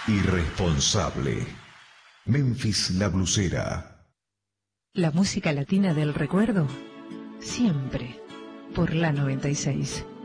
Irresponsable. Memphis La Blusera. La música latina del recuerdo, siempre por la 96.